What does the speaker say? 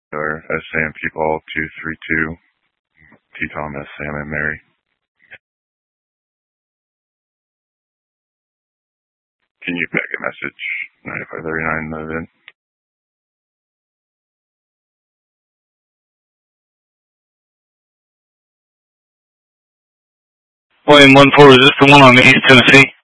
or Sam People 232, T. Thomas, Sam and Mary. Can you pack a message 9539 move in? William 14, is this the one on East Tennessee?